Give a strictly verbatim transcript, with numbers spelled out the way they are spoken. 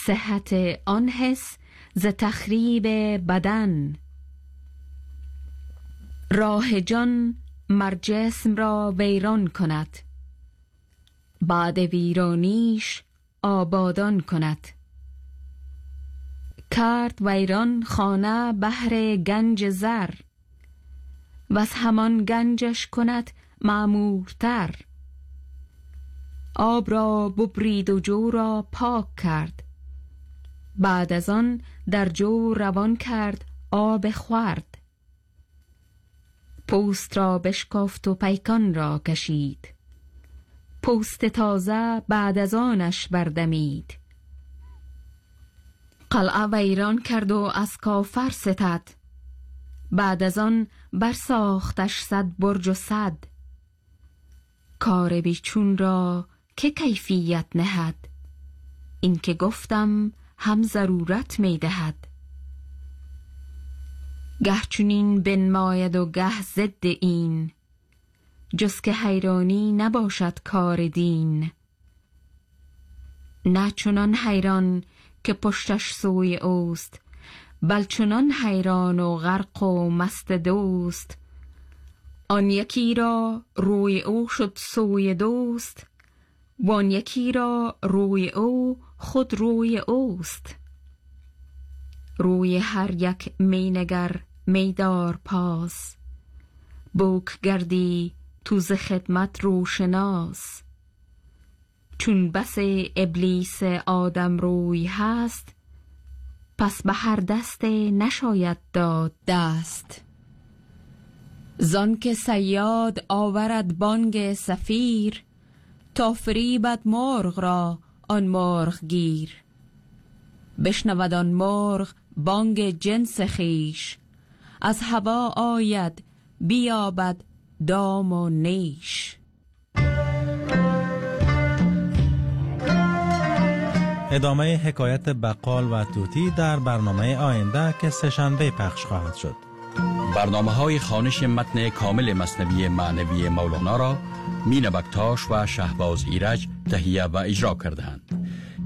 صحت آن حس ز تخریب بدن. راه جان مر جسم را ویران کند، بعد ویرانیش آبادان کند. کرد ویران خانه بهر گنج زر، وز همان گنجش کند معمورتر. آب را ببرید و جو را پاک کرد، بعد از آن در جو روان کرد آب خورد. پوست را بشکافت و پیکان را کشید، پوست تازه بعد از آنش بردمید. قلعه ویران کرد و از کافر ستد، بعد از آن برساختش صد برج و صد. کار بیچون را که کیفیت نهد، این که گفتم هم ضرورت می دهد. گه چنین بنماید و گه ضد این، جز که حیرانی نباشد کار دین. نه چنان حیران که پشتش سوی اوست، بل چنان حیران و غرق و مست دوست. آن یکی را روی او شد سوی دوست، وان یکی را روی او خود روی اوست. روی هر یک می نگر می دار پاس، بوک گردی تو ز خدمت روشناس. چون بس ابلیس آدم روی هست، پس به هر دست نشاید داد دست. زان که صیاد آورد بانگ صفیر، تا فریبد مرغ را آن مرغ گیر. بشنود آن مرغ بانگ جنس خیش، از هوا آید بیابد دام و نیش. ادامه حکایت بقال و طوطی در برنامه آینده که سه‌شنبه پخش خواهد شد. برنامه‌های خوانش متن کامل مثنوی معنوی مولانا را مینه بکتاش و شهباز ایرج تهیه و اجرا کرده‌اند.